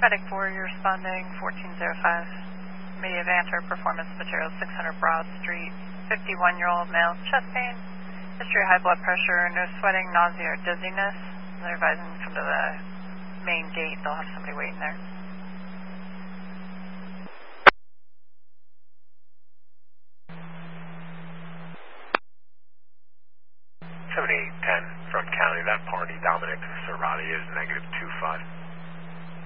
Heading 4, you're responding 1405. Media of Antwerp Performance Materials, 600 Broad Street. 51-year-old male, chest pain. History of high blood pressure, no sweating, nausea, or dizziness. They're advising to come to the main gate. They'll have somebody waiting there. 7810 Front County, that party, Dominic Serrati, is -25.